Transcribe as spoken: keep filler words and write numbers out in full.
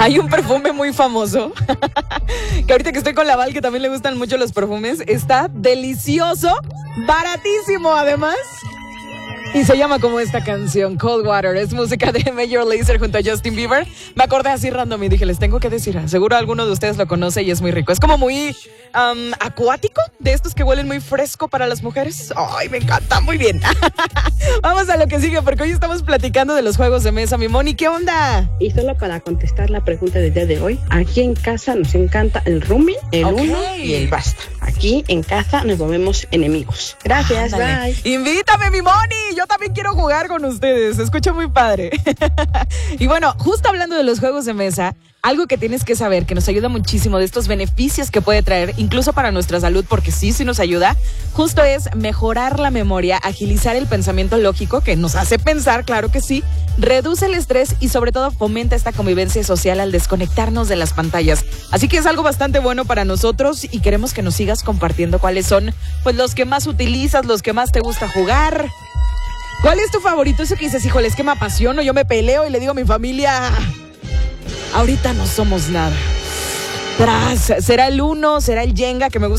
Hay un perfume muy famoso, que ahorita que estoy con la Val, que también le gustan mucho los perfumes, está delicioso, baratísimo además. Y se llama como esta canción, Cold Water. Es música de Major Lazer junto a Justin Bieber. Me acordé así random y dije, les tengo que decir, seguro alguno de ustedes lo conoce y es muy rico. Es como muy um, acuático, de estos que huelen muy fresco para las mujeres. Ay, me encanta, muy bien. Vamos a lo que sigue, porque hoy estamos platicando de los juegos de mesa. Mi Moni, ¿qué onda? Y solo para contestar la pregunta del día de hoy, aquí en casa nos encanta el Rumi, el Okay. Uno y el Basta. Aquí en casa nos volvemos enemigos. Gracias, Ándale. bye. Invítame, mi Moni. Yo también quiero jugar con ustedes. Se escucha muy padre. Y bueno, justo hablando de los juegos de mesa, algo que tienes que saber que nos ayuda muchísimo de estos beneficios que puede traer, incluso para nuestra salud, porque sí, sí nos ayuda, justo es mejorar la memoria, agilizar el pensamiento lógico, que nos hace pensar, claro que sí, reduce el estrés y sobre todo fomenta esta convivencia social al desconectarnos de las pantallas. Así que es algo bastante bueno para nosotros y queremos que nos sigas compartiendo cuáles son pues los que más utilizas, los que más te gusta jugar. ¿Cuál es tu favorito? Eso que dices, híjole, es que me apasiono, yo me peleo y le digo a mi familia, ahorita no somos nada. Tras, será el Uno, será el Jenga, que me gusta.